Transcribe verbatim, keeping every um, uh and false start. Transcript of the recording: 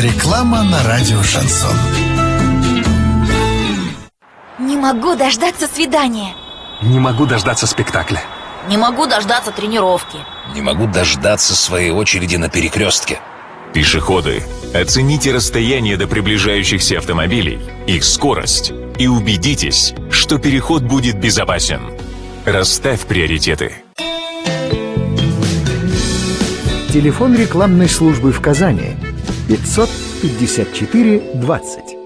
Реклама на радио «Шансон». Не могу дождаться свидания. Не могу дождаться спектакля. Не могу дождаться тренировки. Не могу дождаться своей очереди на перекрестке. Пешеходы, оцените расстояние до приближающихся автомобилей, их скорость и убедитесь, что переход будет безопасен. Расставь приоритеты. Телефон рекламной службы в Казани пятьсот пятьдесят четыре двадцать.